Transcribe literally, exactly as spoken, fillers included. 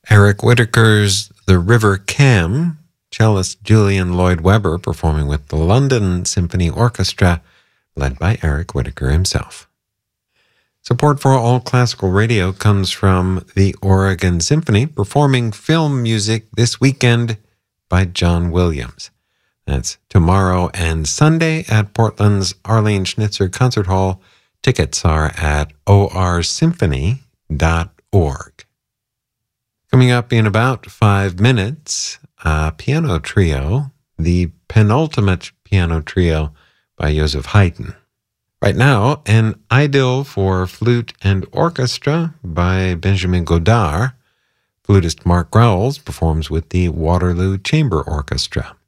Eric Whittaker's The River Cam, cellist Julian Lloyd Webber performing with the London Symphony Orchestra, led by Eric Whittaker himself. Support for All Classical Radio comes from the Oregon Symphony, performing film music this weekend by John Williams. That's tomorrow and Sunday at Portland's Arlene Schnitzer Concert Hall. Tickets are at o r symphony dot org. Coming up in about five minutes, a piano trio, the penultimate piano trio by Joseph Haydn. Right now, an idyll for flute and orchestra by Benjamin Godard. Flutist Mark Growls performs with the Waterloo Chamber Orchestra.